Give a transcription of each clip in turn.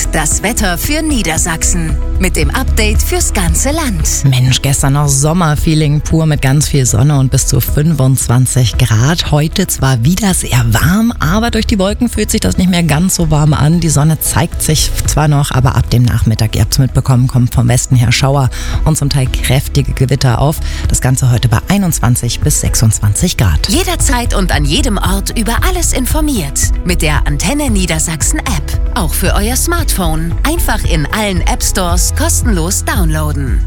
das Wetter für Niedersachsen. Mit dem Update fürs ganze Land. Mensch, gestern noch Sommerfeeling pur mit ganz viel Sonne und bis zu 25 Grad. Heute zwar wieder sehr warm, aber durch die Wolken fühlt sich das nicht mehr ganz so warm an. Die Sonne zeigt sich zwar noch, aber ab dem Nachmittag, ihr habt es mitbekommen, kommen vom Westen her Schauer und zum Teil kräftige Gewitter auf. Das Ganze heute bei 21 bis 26 Grad. Jederzeit und an jedem Ort über alles informiert. Mit der Antenne Niedersachsen App. Auch für euer Smartphone. Einfach in allen App Stores kostenlos downloaden.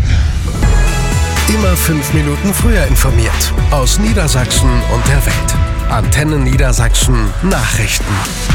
Immer 5 Minuten früher informiert. Aus Niedersachsen und der Welt. Antenne Niedersachsen Nachrichten.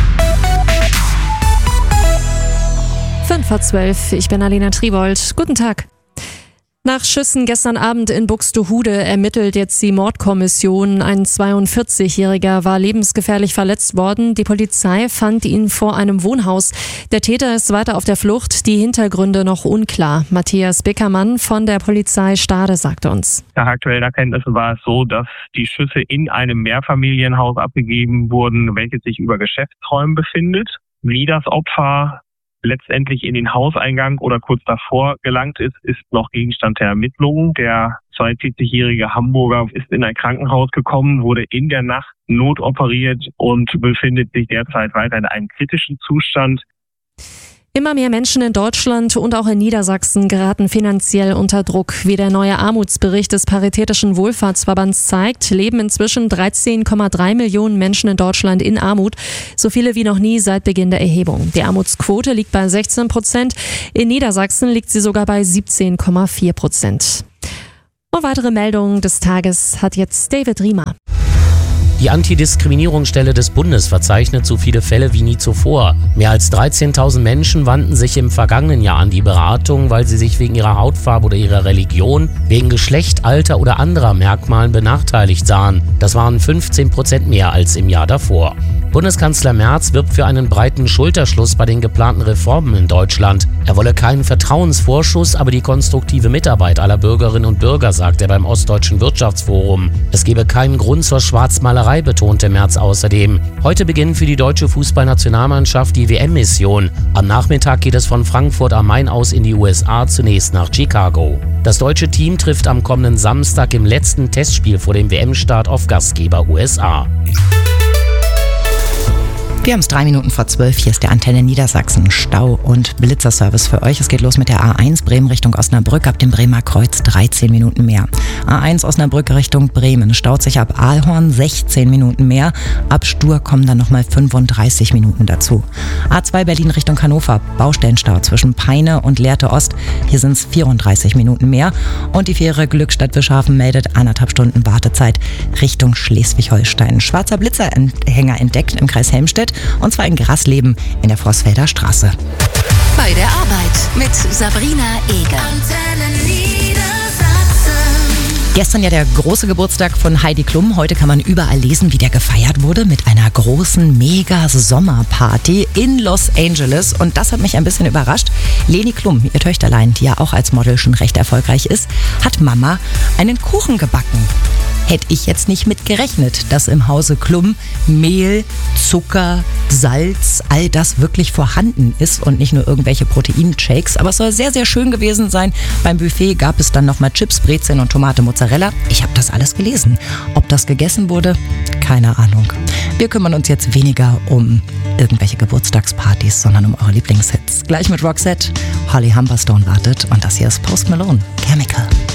5:12, ich bin Alena Tribold. Guten Tag. Nach Schüssen gestern Abend in Buxtehude ermittelt jetzt die Mordkommission. Ein 42-Jähriger war lebensgefährlich verletzt worden. Die Polizei fand ihn vor einem Wohnhaus. Der Täter ist weiter auf der Flucht, die Hintergründe noch unklar. Matthias Beckermann von der Polizei Stade sagt uns. Nach aktuellen Erkenntnissen war es so, dass die Schüsse in einem Mehrfamilienhaus abgegeben wurden, welches sich über Geschäftsräumen befindet. Wie das Opfer letztendlich in den Hauseingang oder kurz davor gelangt ist noch Gegenstand der Ermittlungen. Der 42-jährige Hamburger ist in ein Krankenhaus gekommen, wurde in der Nacht notoperiert und befindet sich derzeit weiter in einem kritischen Zustand. Immer mehr Menschen in Deutschland und auch in Niedersachsen geraten finanziell unter Druck. Wie der neue Armutsbericht des Paritätischen Wohlfahrtsverbands zeigt, leben inzwischen 13,3 Millionen Menschen in Deutschland in Armut. So viele wie noch nie seit Beginn der Erhebung. Die Armutsquote liegt bei 16%. In Niedersachsen liegt sie sogar bei 17,4%. Und weitere Meldungen des Tages hat jetzt David Riemer. Die Antidiskriminierungsstelle des Bundes verzeichnet so viele Fälle wie nie zuvor. Mehr als 13.000 Menschen wandten sich im vergangenen Jahr an die Beratung, weil sie sich wegen ihrer Hautfarbe oder ihrer Religion, wegen Geschlecht, Alter oder anderer Merkmalen benachteiligt sahen. Das waren 15% mehr als im Jahr davor. Bundeskanzler Merz wirbt für einen breiten Schulterschluss bei den geplanten Reformen in Deutschland. Er wolle keinen Vertrauensvorschuss, aber die konstruktive Mitarbeit aller Bürgerinnen und Bürger, sagt er beim Ostdeutschen Wirtschaftsforum. Es gebe keinen Grund zur Schwarzmalerei, betonte Merz außerdem. Heute beginnt für die deutsche Fußballnationalmannschaft die WM-Mission. Am Nachmittag geht es von Frankfurt am Main aus in die USA, zunächst nach Chicago. Das deutsche Team trifft am kommenden Samstag im letzten Testspiel vor dem WM-Start auf Gastgeber USA. Wir haben es 3:03. Hier ist der Antenne Niedersachsen Stau- und Blitzerservice für euch. Es geht los mit der A1 Bremen Richtung Osnabrück, ab dem Bremer Kreuz 13 Minuten mehr. A1 Osnabrück Richtung Bremen staut sich ab Aalhorn 16 Minuten mehr. Ab Stur kommen dann nochmal 35 Minuten dazu. A2 Berlin Richtung Hannover, Baustellenstau zwischen Peine und Lehrte Ost. Hier sind es 34 Minuten mehr. Und die Fähre Glückstadt-Wischhafen meldet 1,5 Stunden Wartezeit Richtung Schleswig-Holstein. Schwarzer Blitzerhänger entdeckt im Kreis Helmstedt. Und zwar in Grasleben in der Vossfelder Straße. Bei der Arbeit mit Sabrina Eger. Gestern ja der große Geburtstag von Heidi Klum. Heute kann man überall lesen, wie der gefeiert wurde mit einer großen Mega-Sommerparty in Los Angeles. Und das hat mich ein bisschen überrascht. Leni Klum, ihr Töchterlein, die ja auch als Model schon recht erfolgreich ist, hat Mama einen Kuchen gebacken. Hätte ich jetzt nicht mit gerechnet, dass im Hause Klum Mehl, Zucker, Salz, all das wirklich vorhanden ist und nicht nur irgendwelche Proteinshakes. Aber es soll sehr, sehr schön gewesen sein. Beim Buffet gab es dann nochmal Chips, Brezeln und Tomate Mozzarella. Ich habe das alles gelesen. Ob das gegessen wurde? Keine Ahnung. Wir kümmern uns jetzt weniger um irgendwelche Geburtstagspartys, sondern um eure Lieblingshits. Gleich mit Roxette, Holly Humberstone wartet und das hier ist Post Malone, Chemical.